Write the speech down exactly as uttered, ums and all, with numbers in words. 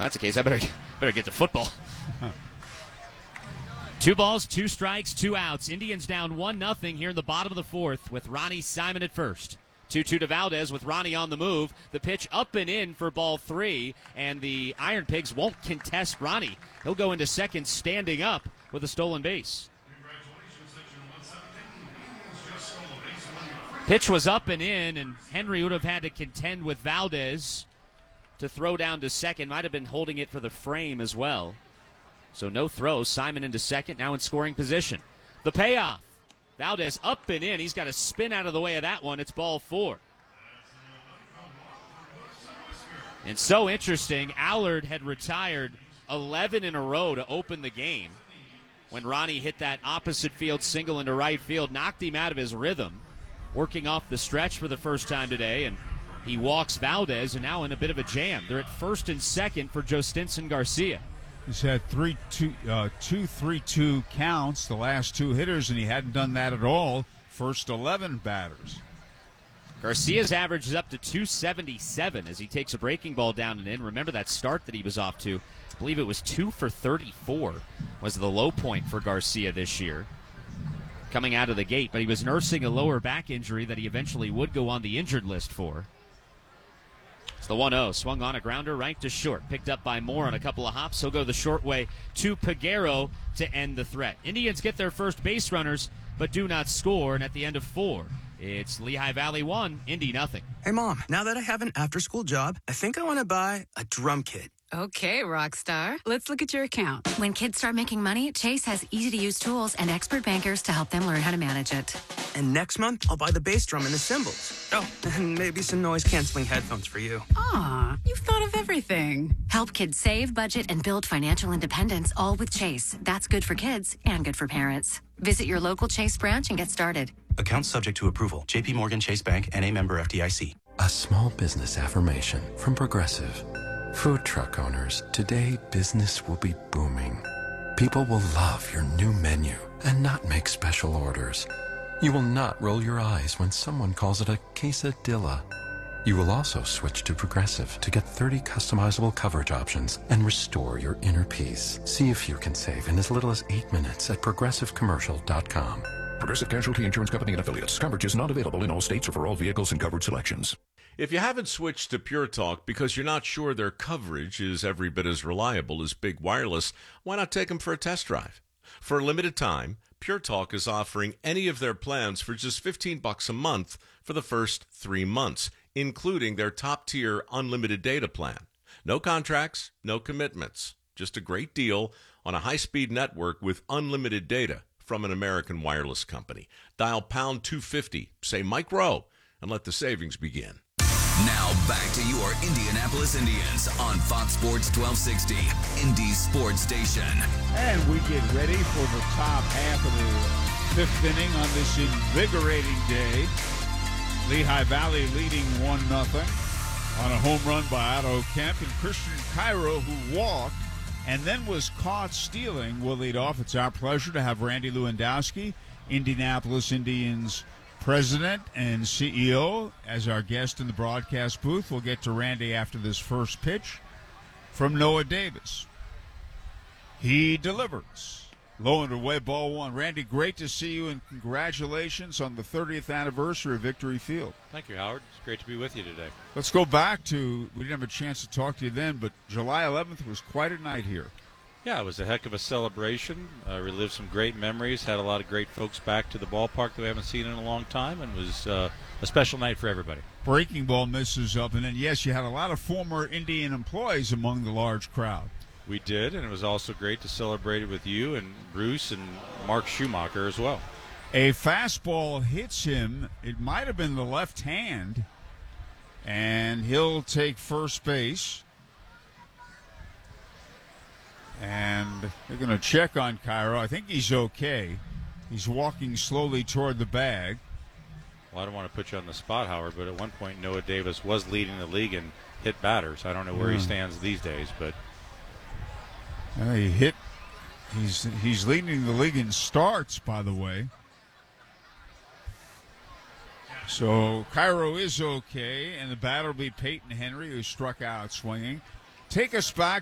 that's the case, I better better get to football. Two balls, two strikes, two outs. Indians down one nothing here in the bottom of the fourth with Ronnie Simon at first. two two to Valdez with Ronnie on the move. The pitch up and in for ball three, and the Iron Pigs won't contest Ronnie. He'll go into second standing up with a stolen base. Pitch was up and in, and Henry would have had to contend with Valdez to throw down to second. Might have been holding it for the frame as well. So no throw. Simon into second, now in scoring position. The payoff. Valdez up and in. He's got to spin out of the way of that one. It's ball four. And so interesting, Allard had retired eleven in a row to open the game when Ronnie hit that opposite field single into right field, knocked him out of his rhythm, working off the stretch for the first time today, and he walks Valdez, and now in a bit of a jam. They're at first and second for Joe Stinson Garcia. He's had three, two, uh, two, three, two counts the last two hitters, and he hadn't done that at all first eleven batters. Garcia's average is up to two seventy-seven as he takes a breaking ball down and in. Remember that start that he was off to? I believe it was two for thirty-four was the low point for Garcia this year, coming out of the gate, but he was nursing a lower back injury that he eventually would go on the injured list for. It's the one oh, swung on a grounder right to short, picked up by Moore on a couple of hops. He'll go the short way to Peguero to end the threat. Indians get their first base runners, but do not score, and at the end of four, it's Lehigh Valley one, Indy nothing. Hey, Mom, now that I have an after-school job, I think I want to buy a drum kit. Okay, rock star. Let's look at your account. When kids start making money, Chase has easy-to-use tools and expert bankers to help them learn how to manage it. And next month, I'll buy the bass drum and the cymbals. Oh, and maybe some noise-canceling headphones for you. Aw, you've thought of everything. Help kids save, budget, and build financial independence, all with Chase. That's good for kids and good for parents. Visit your local Chase branch and get started. Account subject to approval. J P Morgan Chase Bank, N A member F D I C. A small business affirmation from Progressive. Food truck owners, today business will be booming. People will love your new menu and not make special orders. You will not roll your eyes when someone calls it a quesadilla. You will also switch to Progressive to get thirty customizable coverage options and restore your inner peace. See if you can save in as little as eight minutes at progressive commercial dot com. Progressive Casualty Insurance Company and Affiliates. Coverage is not available in all states or for all vehicles and covered selections. If you haven't switched to Pure Talk because you're not sure their coverage is every bit as reliable as Big Wireless, why not take them for a test drive? For a limited time, Pure Talk is offering any of their plans for just fifteen bucks a month for the first three months, including their top-tier unlimited data plan. No contracts, no commitments, just a great deal on a high-speed network with unlimited data from an American wireless company. Dial pound two fifty, say Mike Rowe, and let the savings begin. Now back to your Indianapolis Indians on Fox Sports twelve sixty, Indy Sports Station. And we get ready for the top half of the fifth inning on this invigorating day. Lehigh Valley leading one nothing on a home run by Otto Kemp, and Christian Cairo, who walked and then was caught stealing, will lead off. It's our pleasure to have Randy Lewandowski, Indianapolis Indians President and C E O, as our guest in the broadcast booth. We'll get to Randy after this first pitch from Noah Davis. He delivers. Low and away, ball one. Randy, great to see you, and congratulations on the thirtieth anniversary of Victory Field. Thank you, Howard. It's great to be with you today. Let's go back to, we didn't have a chance to talk to you then, but July eleventh was quite a night here. Yeah, it was a heck of a celebration. Uh, relived some great memories. Had a lot of great folks back to the ballpark that we haven't seen in a long time, and was uh, a special night for everybody. Breaking ball misses up, and then, yes, you had a lot of former Indian employees among the large crowd. We did, and it was also great to celebrate it with you and Bruce and Mark Schumacher as well. A fastball hits him. It might have been the left hand, and he'll take first base. And they're going to check on Cairo. I think he's okay. He's walking slowly toward the bag. Well, I don't want to put you on the spot, Howard, but at one point Noah Davis was leading the league in hit batters. I don't know where yeah. he stands these days, but uh, he hit. He's he's leading the league in starts, by the way. So Cairo is okay, and the batter will be Peyton Henry, who struck out swinging. Take us back